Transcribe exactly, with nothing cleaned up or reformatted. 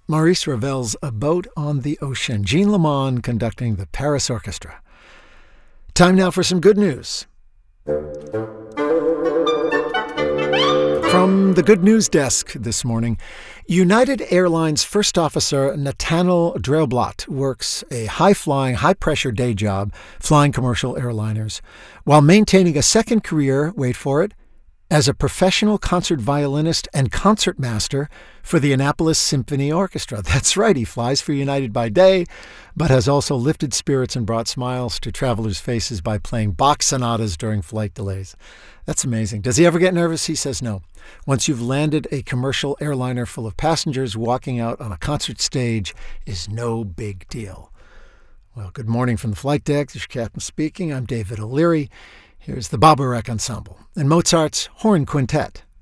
Maurice Ravel's A Boat on the Ocean. Jean Lamond conducting the Paris Orchestra. Time now for some good news. From the Good News Desk this morning, United Airlines First Officer Nathaniel Dreublatt works a high-flying, high-pressure day job flying commercial airliners while maintaining a second career, wait for it, as a professional concert violinist and concertmaster for the Annapolis Symphony Orchestra. That's right, he flies for United by day, but has also lifted spirits and brought smiles to travelers' faces by playing Bach sonatas during flight delays. That's amazing. Does he ever get nervous? He says no. Once you've landed a commercial airliner full of passengers, walking out on a concert stage is no big deal. Well, good morning from the flight deck. This is your captain speaking. I'm David O'Leary. Here's the Bobberek Ensemble and Mozart's Horn Quintet.